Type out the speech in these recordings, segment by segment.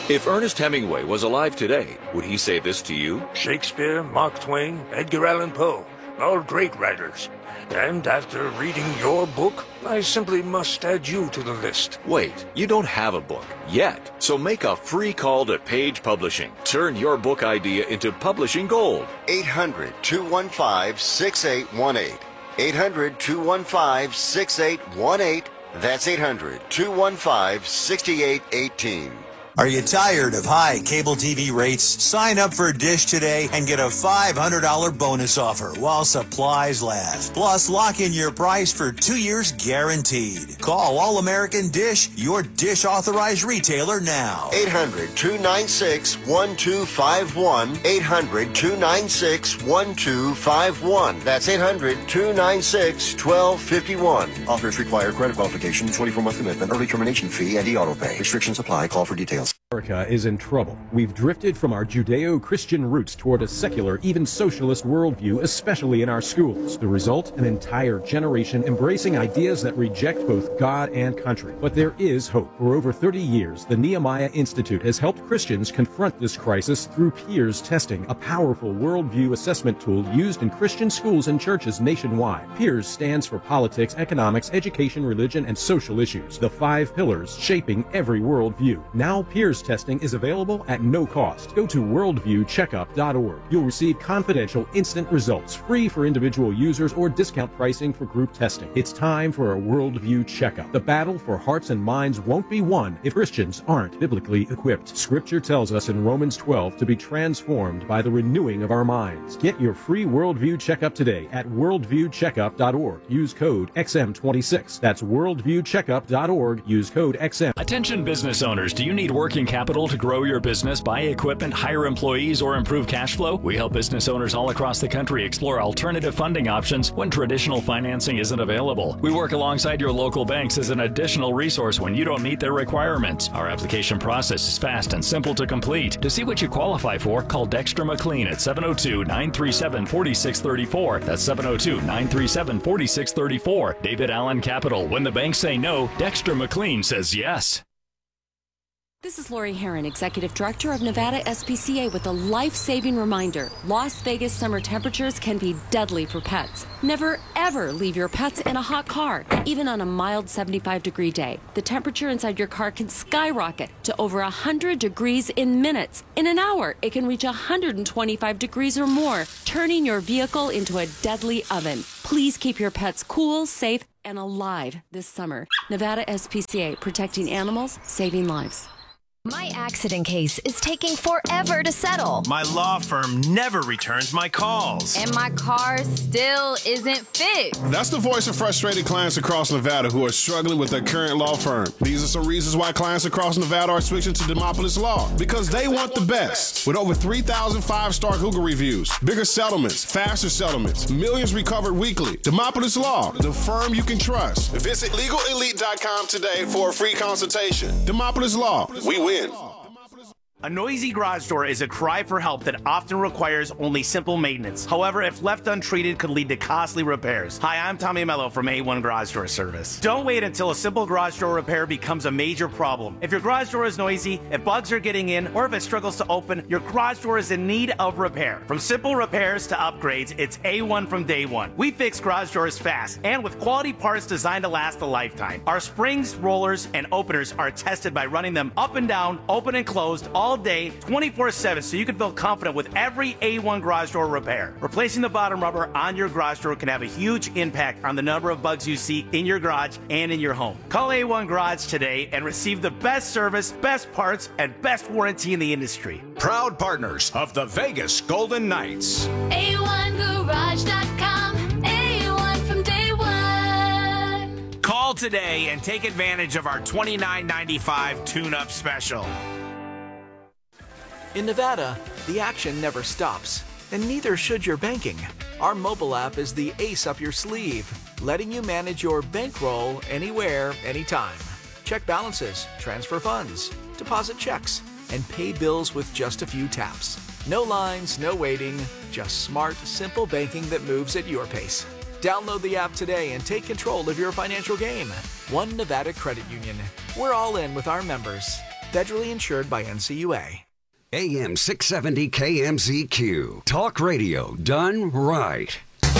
If Ernest Hemingway was alive today, would he say this to you? Shakespeare, Mark Twain, Edgar Allan Poe, all great writers. And after reading your book, I simply must add you to the list. Wait, you don't have a book yet. So make a free call to Page Publishing. Turn your book idea into publishing gold. 800-215-6818. 800-215-6818. That's 800-215-6818. Are you tired of high cable TV rates? Sign up for Dish today and get a $500 bonus offer while supplies last. Plus, lock in your price for 2 years guaranteed. Call All American Dish, your Dish authorized retailer now. 800-296-1251. 800-296-1251. That's 800-296-1251. Offers require credit qualification, 24-month commitment, early termination fee, and e-auto pay. Restrictions apply. Call for details. America is in trouble. We've drifted from our Judeo-Christian roots toward a secular, even socialist worldview, especially in our schools. The result? An entire generation embracing ideas that reject both God and country. But there is hope. For over 30 years, the Nehemiah Institute has helped Christians confront this crisis through Peers Testing, a powerful worldview assessment tool used in Christian schools and churches nationwide. Peers stands for politics, economics, education, religion, and social issues, the 5 pillars shaping every worldview. Now Peers Testing is available at no cost. Go to worldviewcheckup.org. You'll receive confidential, instant results, free for individual users or discount pricing for group testing. It's time for a worldview checkup. The battle for hearts and minds won't be won if Christians aren't biblically equipped. Scripture tells us in Romans 12 to be transformed by the renewing of our minds. Get your free worldview checkup today at worldviewcheckup.org. Use code XM26. That's worldviewcheckup.org. Use code XM. Attention business owners, do you need working capital to grow your business, buy equipment, hire employees, or improve cash flow? We help business owners all across the country explore alternative funding options when traditional financing isn't available. We work alongside your local banks as an additional resource when you don't meet their requirements. Our application process is fast and simple to complete. To see what you qualify for, call Dexter McLean at 702-937-4634. That's 702-937-4634. David Allen Capital. When the banks say no, Dexter McLean says yes. This is Lori Herron, Executive Director of Nevada SPCA, with a life-saving reminder. Las Vegas summer temperatures can be deadly for pets. Never, ever leave your pets in a hot car, even on a mild 75-degree day. The temperature inside your car can skyrocket to over 100 degrees in minutes. In an hour, it can reach 125 degrees or more, turning your vehicle into a deadly oven. Please keep your pets cool, safe, and alive this summer. Nevada SPCA, protecting animals, saving lives. My accident case is taking forever to settle. My law firm never returns my calls. And my car still isn't fixed. That's the voice of frustrated clients across Nevada who are struggling with their current law firm. These are some reasons why clients across Nevada are switching to Demopolis Law. Because they want the best. With over 3,000 5-star Google reviews, bigger settlements, faster settlements, millions recovered weekly. Demopolis Law, the firm you can trust. Visit LegalElite.com today for a free consultation. Demopolis Law, we win. A noisy garage door is a cry for help that often requires only simple maintenance. However, if left untreated, could lead to costly repairs. Hi, I'm Tommy Mello from A1 Garage Door Service. Don't wait until a simple garage door repair becomes a major problem. If your garage door is noisy, if bugs are getting in, or if it struggles to open, your garage door is in need of repair. From simple repairs to upgrades, it's A1 from day one. We fix garage doors fast and with quality parts designed to last a lifetime. Our springs, rollers, and openers are tested by running them up and down, open and closed, all day, 24/7, so you can feel confident with every A1 garage door repair. Replacing the bottom rubber on your garage door can have a huge impact on the number of bugs you see in your garage and in your home. Call A1 Garage today and receive the best service, best parts, and best warranty in the industry. Proud partners of the Vegas Golden Knights. A1Garage.com. A1 from day one. Call today and take advantage of our $29.95 tune-up special. In Nevada, the action never stops, and neither should your banking. Our mobile app is the ace up your sleeve, letting you manage your bankroll anywhere, anytime. Check balances, transfer funds, deposit checks, and pay bills with just a few taps. No lines, no waiting, just smart, simple banking that moves at your pace. Download the app today and take control of your financial game. One Nevada Credit Union. We're all in with our members. Federally insured by NCUA. AM 670 KMZQ. Talk radio done right.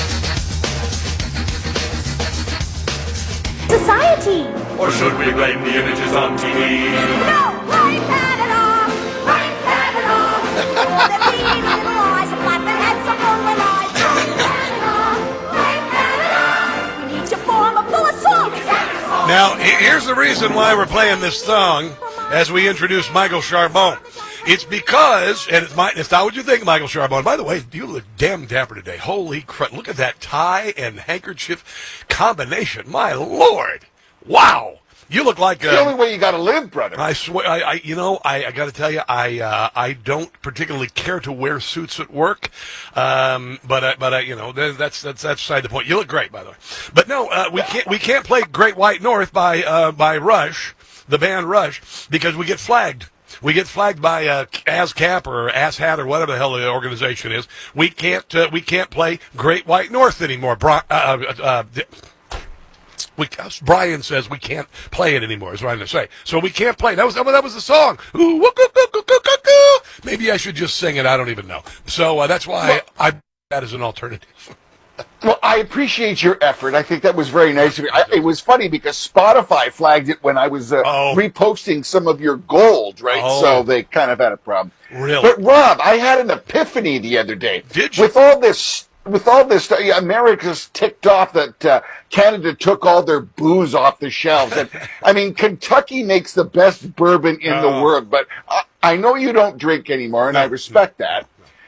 Society! Or should we blame the images on TV? No! Blame that at all! Blame that at all! Oh, the beady little eyes, a flapping heads, some rolling eyes. Blame that at all! Blame that at all! We need to form a full assault! Now, here's the reason why we're playing this song as we introduce Michael Charbon. It's because, and it's not what you think, Michael Charbon. By the way, you look damn dapper today. Holy crap. Look at that tie and handkerchief combination. My Lord. Wow. You look like the only way you got to live, brother. I swear, I got to tell you, I don't particularly care to wear suits at work, but that's beside the point. You look great, by the way. But no, we can't play Great White North by Rush, the band Rush, because we get flagged. We get flagged by ASCAP or ASHAT or whatever the hell the organization is. We can't play Great White North anymore. Brian says we can't play it anymore, is what I'm going to say. So we can't play. That was the song. Ooh, maybe I should just sing it. I don't even know. So that's why I that as an alternative. Well, I appreciate your effort. I think that was very nice of you. It was funny because Spotify flagged it when I was reposting some of your gold, right? Oh. So they kind of had a problem. Really? But Rob, I had an epiphany the other day. Did you? With all this, America's ticked off that Canada took all their booze off the shelves. And I mean, Kentucky makes the best bourbon in the world, but I know you don't drink anymore, and I respect that.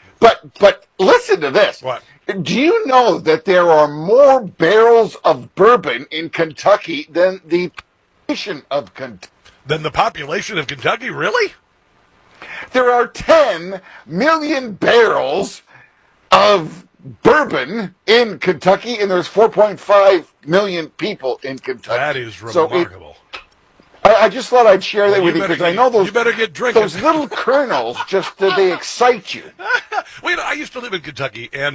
But listen to this. What? Do you know that there are more barrels of bourbon in Kentucky than the population of Kentucky? Than the population of Kentucky? Really? There are 10 million barrels of bourbon in Kentucky, and there's 4.5 million people in Kentucky. That is remarkable. I just thought I'd share that with you because I know you better get drinking. Those little kernels they excite you. Well, I used to live in Kentucky, and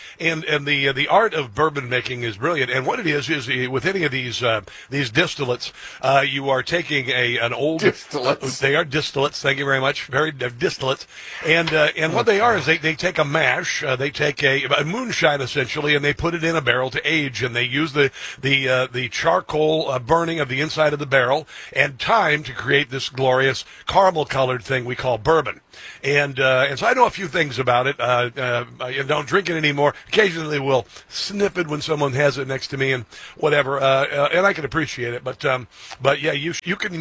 the art of bourbon making is brilliant. And what it is with any of these distillates, you are taking an old distillates. They are distillates. Thank you very much. Very distillates. And what they are is they take a mash, they take a moonshine essentially, and they put it in a barrel to age, and they use the charcoal burning of the inside of the barrel and time to create this glorious caramel-colored thing we call bourbon. And so I know a few things about it. I don't drink it anymore. Occasionally we'll sniff it when someone has it next to me and whatever. And I can appreciate it. But yeah, you can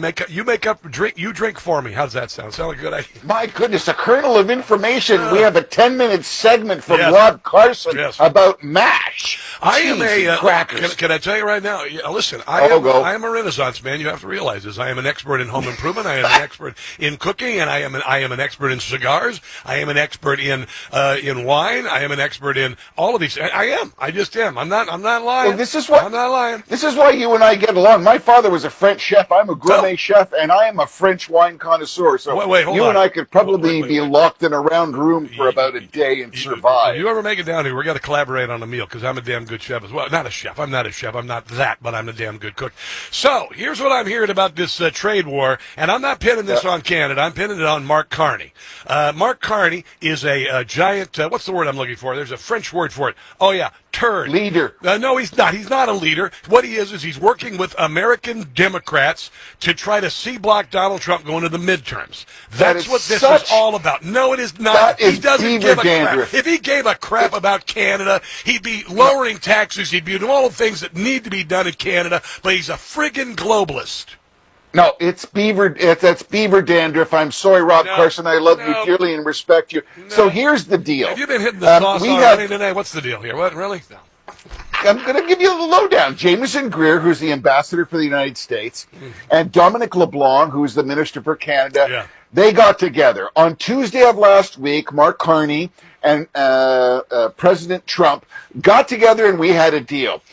drink for me. How's that sound? Sound like a good idea? My goodness, a kernel of information. We have a 10-minute segment from Rob Carson about MASH. I am crackers. Can I tell you right now? Listen, I am a Renaissance man. You have to realize this. I am an expert in home improvement. I am an expert in cooking, and I am an expert in cigars. I am an expert in wine. I am an expert in all of these. I am. I just am. I'm not lying. Well, I'm not lying. This is why you and I get along. My father was a French chef. I'm a gourmet chef, and I am a French wine connoisseur. So hold you on. and I could probably be locked in a round room for about a day and survive. If you ever make it down here, we got to collaborate on a meal because I'm a damn good chef as well. Not a chef. I'm not a chef. I'm not that, but I'm a damn good cook. So here's what I'm hearing about this trade war, and I'm not pinning this on Canada. I'm pinning it on Mark Carney. Mark Carney is a giant, what's the word I'm looking for? There's a French word for it. Oh, yeah, turd. Leader. No, he's not. He's not a leader. What he is he's working with American Democrats to try to C-block Donald Trump going to the midterms. That's what this is all about. No, it is not. He doesn't give a crap. If he gave a crap about Canada, he'd be lowering taxes. He'd be doing all the things that need to be done in Canada, but he's a friggin' globalist. No, it's that's beaver dandruff. I'm sorry, Rob Carson. I love you dearly and respect you. So here's the deal. Have you been hitting the sauce already today? What's the deal here? What, really? No. I'm going to give you the lowdown. Jameson Greer, who's the ambassador for the United States, and Dominic LeBlanc, who's the minister for Canada, they got together. On Tuesday of last week, Mark Carney and President Trump got together and we had a deal.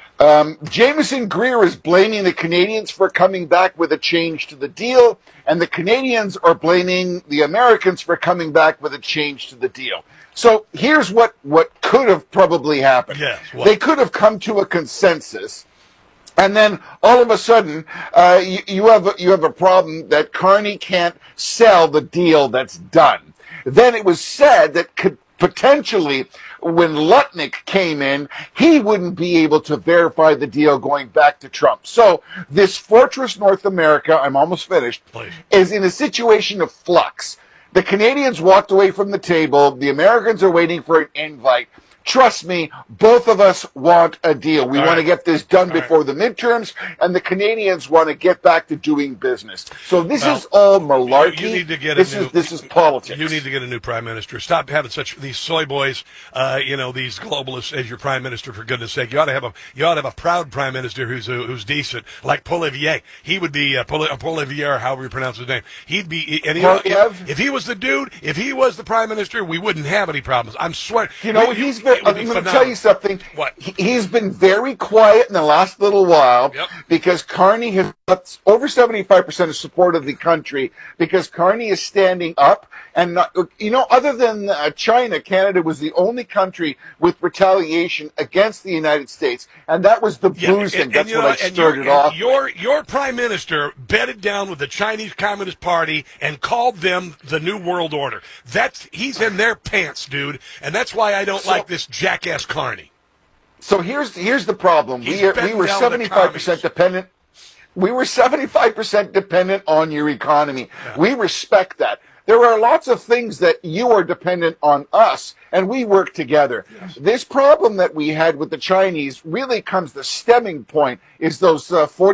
Jameson Greer is blaming the Canadians for coming back with a change to the deal, and the Canadians are blaming the Americans for coming back with a change to the deal. So here's what could have probably happened. Yes, they could have come to a consensus And then all of a sudden, you have a problem that Carney can't sell the deal that's done. Then it was said that could potentially, when Lutnick came in, he wouldn't be able to verify the deal going back to Trump. So this Fortress North America, I'm almost finished, is in a situation of flux. The Canadians walked away from the table. The Americans are waiting for an invite. Trust me, both of us want a deal. We want to get this done before the midterms, and the Canadians want to get back to doing business. So this is all malarkey. You need to get this is politics. You need to get a new prime minister. Stop having these soy boys, these globalists as your prime minister. For goodness' sake, you ought to have a proud prime minister who's decent, like Poilievre. He would be Poilievre, however you pronounce his name. He'd be. And if he was the dude, if he was the prime minister, we wouldn't have any problems. I'm swearing. You know, he's very. I'm going to tell you something. What? He's been very quiet in the last little while because Carney has got over 75% of support of the country because Carney is standing up. And, other than China, Canada was the only country with retaliation against the United States. And that was the bruising. That's what I started off. Your prime minister bedded down with the Chinese Communist Party and called them the New World Order. He's in their pants, dude. And that's why I don't like this jackass Carney. So here's the problem. We were 75% dependent. We were 75% dependent on your economy. Yeah. We respect that. There are lots of things that you are dependent on us, and we work together. Yes. This problem that we had with the Chinese really comes, the stemming point is those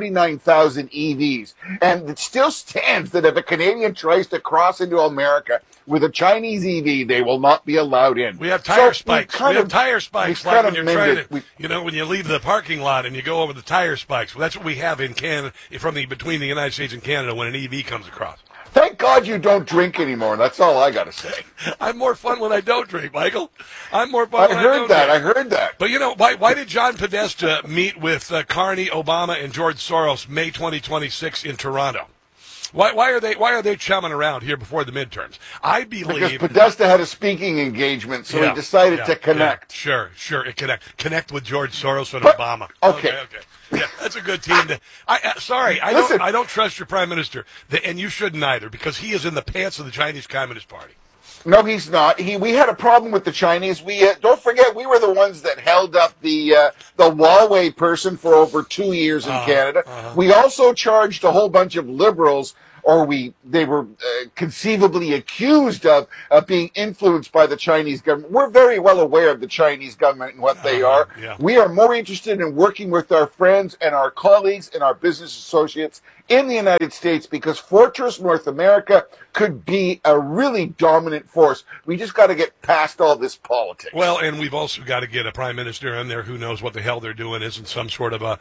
49,000 EVs. And it still stands that if a Canadian tries to cross into America with a Chinese EV, they will not be allowed in. We have tire spikes. We have tire spikes like when you're trying to, when you leave the parking lot and you go over the tire spikes. Well, that's what we have in Canada, between the United States and Canada when an EV comes across. Thank God you don't drink anymore. That's all I got to say. I'm more fun when I don't drink, Michael. I'm more fun when I don't drink. I heard that. But, why did John Podesta meet with Carney, Obama, and George Soros May 2026 in Toronto? Why are they chumming around here before the midterms? I believe because Podesta had a speaking engagement, so he decided to connect. Yeah, sure, connect with George Soros and Obama. Okay. Yeah, that's a good team. I don't trust your prime minister, and you shouldn't either, because he is in the pants of the Chinese Communist Party. No, he's not. We had a problem with the Chinese. We don't forget we were the ones that held up the Huawei person for over 2 years in Canada. We also charged a whole bunch of liberals, or they were conceivably accused of being influenced by the Chinese government. We're very well aware of the Chinese government and what they are. Yeah. We are more interested in working with our friends and our colleagues and our business associates in the United States because Fortress North America could be a really dominant force. We just got to get past all this politics. Well, and we've also got to get a prime minister in there who knows what the hell they're doing, isn't some sort of a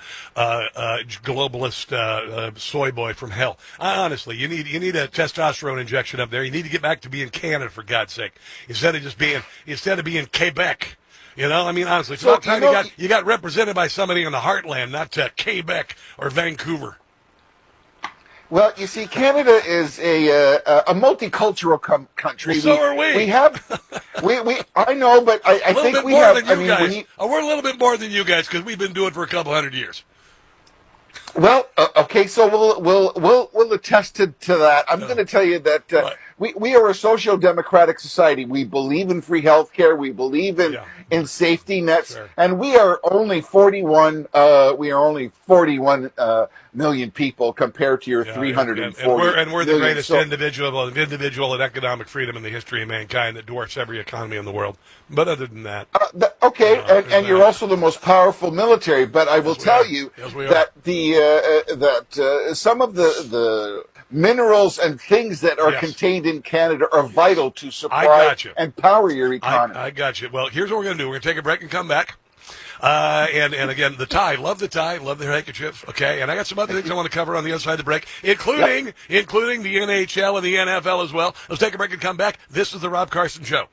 globalist soy boy from hell. Honestly, you need a testosterone injection up there. You need to get back to being Canada, for God's sake, instead of being Quebec. Honestly, it's about time you got represented by somebody in the heartland, not Quebec or Vancouver. Well, you see, Canada is a multicultural country. Well, so are we. We have, I know, but I think we have. We're a little bit more than you guys because we've been doing it for a couple hundred years. Well, okay, so we'll attest to that. I'm going to tell you that we are a social-democratic society. We believe in free health care. We believe in safety nets, and we are only 41. We are only 41 million people compared to your 340. And we're the greatest individual and economic freedom in the history of mankind that dwarfs every economy in the world. But other than that, and you're also the most powerful military. But I will tell you that some of the minerals and things that are contained in Canada are vital to supply and power your economy. I got you. Well, here's what we're going to do. We're going to take a break and come back. And again, the tie, love the handkerchief, okay? And I got some other things I want to cover on the other side of the break, including the NHL and the NFL as well. Let's take a break and come back. This is the Rob Carson Show.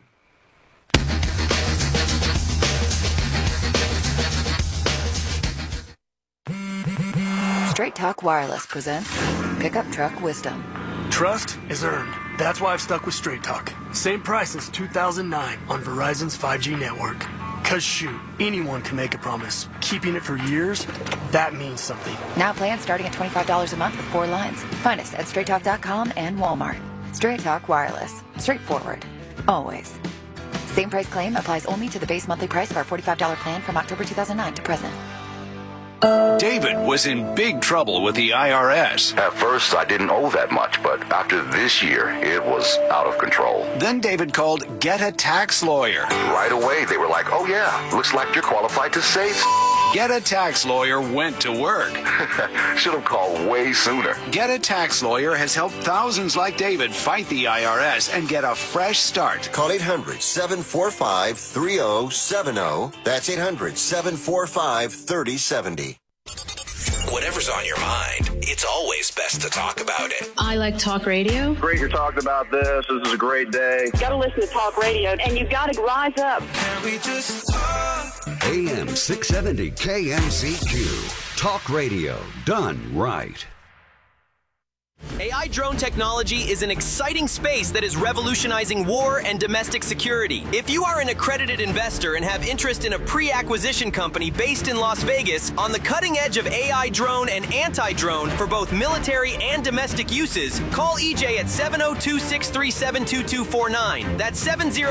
Straight Talk Wireless presents Pickup Truck Wisdom. Trust is earned. That's why I've stuck with Straight Talk. Same price since 2009 on Verizon's 5G network. Because shoot, anyone can make a promise. Keeping it for years, that means something. Now plans starting at $25 a month with 4 lines. Find us at straighttalk.com and Walmart. Straight Talk Wireless. Straightforward. Always. Same price claim applies only to the base monthly price of our $45 plan from October 2009 to present. David was in big trouble with the IRS. At first, I didn't owe that much, but after this year, it was out of control. Then David called Get a Tax Lawyer. Right away, they were like, oh yeah, looks like you're qualified to save. Get a Tax Lawyer went to work. Should have called way sooner. Get a Tax Lawyer has helped thousands like David fight the IRS and get a fresh start. Call 800-745-3070. That's 800-745-3070. Whatever's on your mind, it's always best to talk about it. I like talk radio. Great you're talking about this. This is a great day. You gotta listen to talk radio, and you gotta rise up. Can we just talk? AM 670 KMZQ. Talk radio done right. AI drone technology is an exciting space that is revolutionizing war and domestic security. If you are an accredited investor and have interest in a pre-acquisition company based in Las Vegas on the cutting edge of AI drone and anti-drone for both military and domestic uses, call EJ at 702-637-2249. That's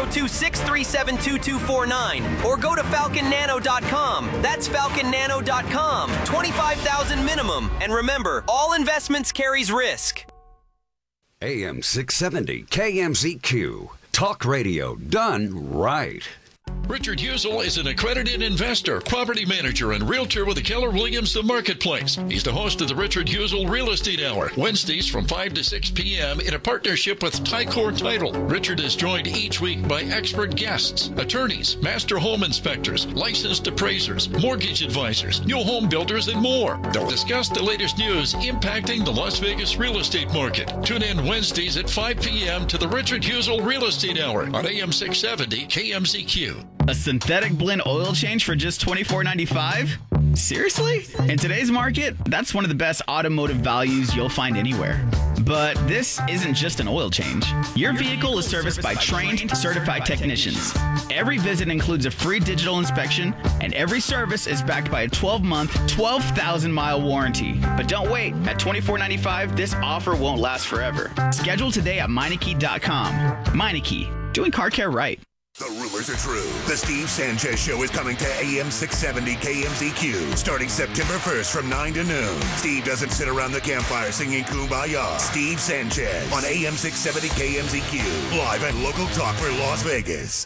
702-637-2249. Or go to falconnano.com. That's falconnano.com. $25,000 minimum. And remember, all investments carries risk. AM 670 KMZQ. Talk radio done right. Richard Husel is an accredited investor, property manager, and realtor with the Keller Williams The Marketplace. He's the host of the Richard Husel Real Estate Hour, Wednesdays from 5 to 6 p.m. in a partnership with Tycor Title. Richard is joined each week by expert guests, attorneys, master home inspectors, licensed appraisers, mortgage advisors, new home builders, and more. They'll discuss the latest news impacting the Las Vegas real estate market. Tune in Wednesdays at 5 p.m. to the Richard Husel Real Estate Hour on AM 670 KMZQ. A synthetic blend oil change for just $24.95? Seriously? In today's market, that's one of the best automotive values you'll find anywhere. But this isn't just an oil change. Your vehicle is serviced by trained, certified technicians. Every visit includes a free digital inspection, and every service is backed by a 12-month, 12,000-mile warranty. But don't wait. At $24.95, this offer won't last forever. Schedule today at Meineke.com. Meineke, doing car care right. The rumors are true. The Steve Sanchez Show is coming to AM 670 KMZQ starting September 1st from 9 to noon. Steve doesn't sit around the campfire singing Kumbaya. Steve Sanchez on AM 670 KMZQ. Live and local talk for Las Vegas.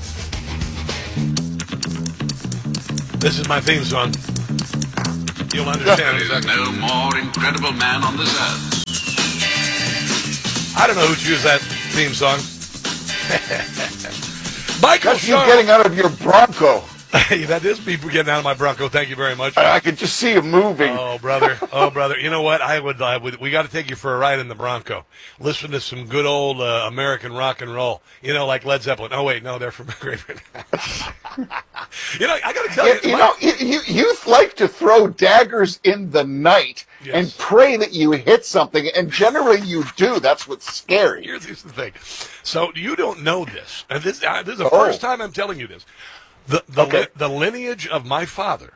This is my theme song. You'll understand exactly. No more incredible man on this earth. I don't know who chose that theme song. Michael That's you getting out of your Bronco. That is me getting out of my Bronco. Thank you very much. I could just see you moving. Oh, brother. Oh, brother. You know what? I would. We got to take you for a ride in the Bronco. Listen to some good old American rock and roll. You know, like Led Zeppelin. Oh, wait. No, they're from Great Britain. You know, I got to tell you. You like to throw daggers in the night and pray that you hit something, and generally you do. That's what's scary. Here's the thing. So you don't know this. And this is the first time I'm telling you this. The lineage of my father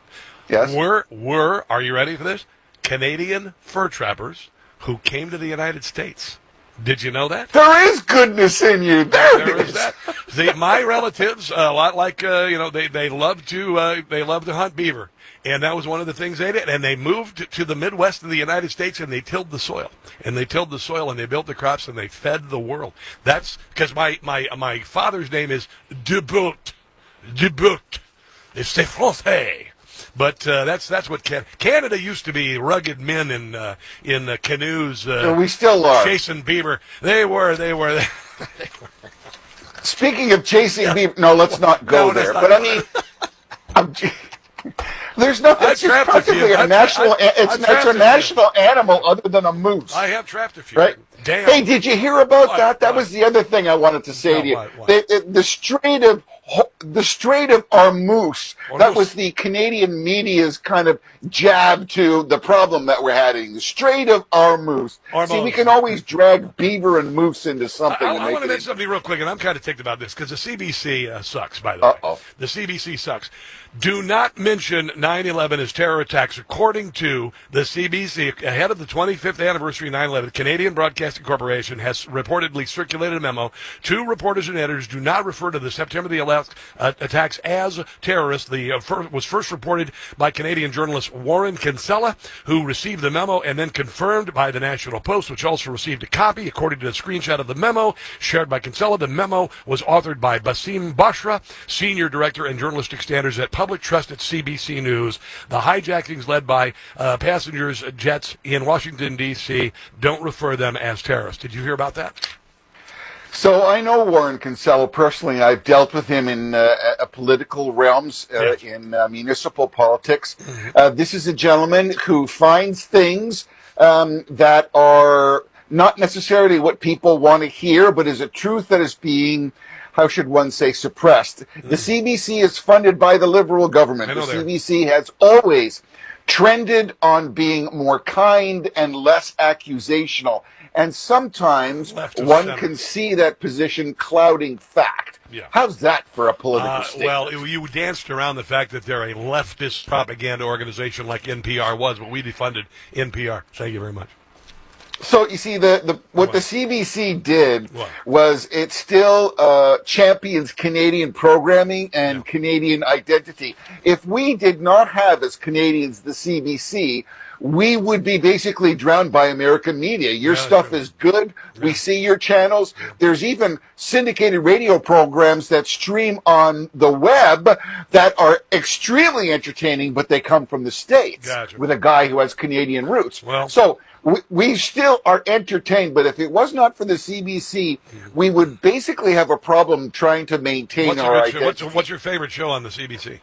were, are you ready for this? Canadian fur trappers who came to the United States. Did you know that? There is goodness in you. There is that. See, my relatives, a lot like they love to hunt beaver, and that was one of the things they did. And they moved to the Midwest of the United States, and they tilled the soil, and they built the crops, and they fed the world. That's because my father's name is Dubout. It's the Français. But that's what Canada used to be. Rugged men in canoes. We still are chasing beaver. They were. Speaking of chasing beaver, no, let's not go there. But I mean, there's no. It's practically a national. It's a national animal other than a moose. I have trapped a few. Right. Damn. Hey, did you hear about that? That was the other thing I wanted to say to you. The Strait of the Strait of Hormuz. That was the Canadian media's kind of jab to the problem that we're having. The Strait of Hormuz. See, we can always drag beaver and moose into something. I want to mention something real quick, and I'm kind of ticked about this because the CBC sucks, by the way. The CBC sucks. Do not mention 9/11 as terror attacks. According to the CBC, ahead of the 25th anniversary of 9/11, Canadian Broadcasting Corporation has reportedly circulated a memo to reporters and editors. Do not refer to the September the 11th attacks as terrorists. Was first reported by Canadian journalist Warren Kinsella, who received the memo and then confirmed by the National Post, which also received a copy. According to the screenshot of the memo shared by Kinsella, the memo was authored by Basim Bashra, Senior Director and Journalistic Standards at Public Trust at CBC News. The hijackings led by passengers jets in Washington, D.C. Don't refer them as terrorists. Did you hear about that? So I know Warren Kinsella personally. I've dealt with him in political realms, in municipal politics. This is a gentleman who finds things that are not necessarily what people want to hear, but is a truth that is being, how should one say, suppressed. The CBC is funded by the Liberal government. The CBC has always trended on being more kind and less accusational. And sometimes one can see that position clouding fact. How's that for a political statement? Well, you danced around the fact that they're a leftist propaganda organization like NPR was, but we defunded NPR. Thank you very much. So you see, what the CBC did was it still champions Canadian programming and Canadian identity. If we did not have, as Canadians, the CBC, we would be basically drowned by American media. Your stuff is good. We see your channels. There's even syndicated radio programs that stream on the web that are extremely entertaining, but they come from the States with a guy who has Canadian roots. So we still are entertained, but if it was not for the CBC, we would basically have a problem trying to maintain our identity. What's your favorite show on the CBC?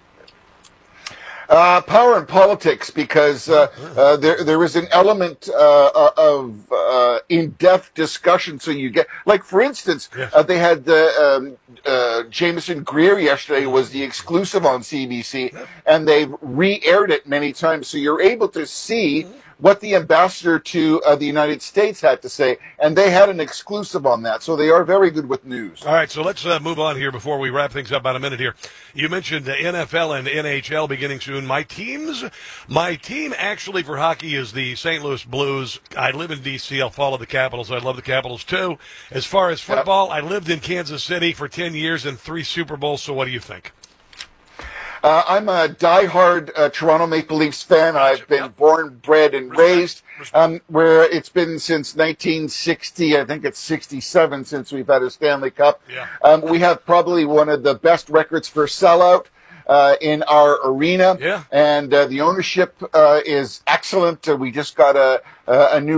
Power and Politics, because there is an element of in-depth discussion. So you get, like, for instance, they had Jameson Greer yesterday was the exclusive on CBC, and they've re-aired it many times. So you're able to see what the ambassador to the United States had to say, and they had an exclusive on that, so they are very good with news. All right, so let's move on here before we wrap things up about a minute here. You mentioned the NFL and NHL beginning soon. My team actually for hockey is the St. Louis Blues. I live in D.C. I'll follow the Capitals. I love the Capitals, too. As far as football, I lived in Kansas City for 10 years and 3 Super Bowls, so what do you think? I'm a diehard Toronto Maple Leafs fan. I've been born, bred, and raised where it's been since 1960. I think it's 67 since we've had a Stanley Cup. We have probably one of the best records for sellout in our arena, and the ownership is excellent. We just got a new